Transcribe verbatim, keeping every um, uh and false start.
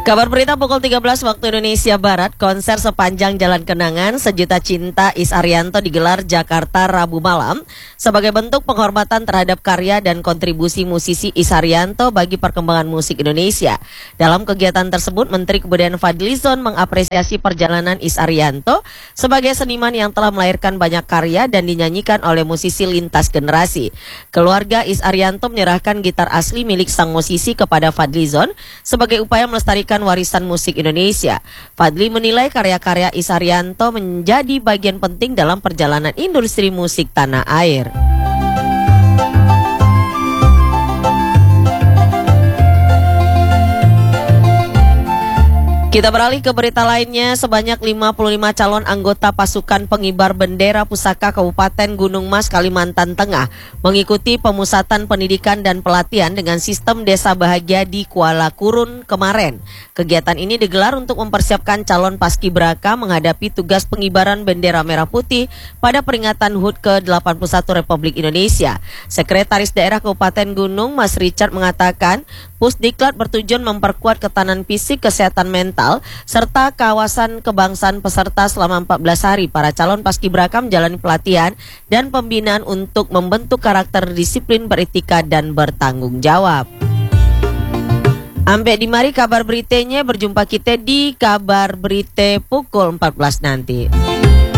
Kabar berita pukul tiga belas waktu Indonesia Barat, konser sepanjang Jalan Kenangan Sejuta Cinta Is Arianto digelar Jakarta Rabu malam sebagai bentuk penghormatan terhadap karya dan kontribusi musisi Is Arianto bagi perkembangan musik Indonesia. Dalam kegiatan tersebut, Menteri Kebudayaan Fadlizon mengapresiasi perjalanan Is Arianto sebagai seniman yang telah melahirkan banyak karya dan dinyanyikan oleh musisi lintas generasi. Keluarga Is Arianto menyerahkan gitar asli milik sang musisi kepada Fadlizon sebagai upaya melestarikan warisan musik Indonesia. Fadli menilai karya-karya Is Arianto menjadi bagian penting dalam perjalanan industri musik tanah air. Kita beralih ke berita lainnya. Sebanyak lima puluh lima calon anggota pasukan pengibar bendera pusaka Kabupaten Gunung Mas, Kalimantan Tengah mengikuti pemusatan pendidikan dan pelatihan dengan sistem Desa Bahagia di Kuala Kurun kemarin. Kegiatan ini digelar untuk mempersiapkan calon paskibraka menghadapi tugas pengibaran bendera merah putih pada peringatan H U T ke delapan puluh satu Republik Indonesia. Sekretaris Daerah Kabupaten Gunung Mas Richard mengatakan, Pusdiklat bertujuan memperkuat ketahanan fisik, kesehatan mental, serta kawasan kebangsaan peserta selama empat belas hari. Para calon paskibraka menjalani pelatihan dan pembinaan untuk membentuk karakter disiplin, beretika, dan bertanggung jawab. Ampe di mari kabar beritanya, berjumpa kita di kabar berita pukul empat belas nanti.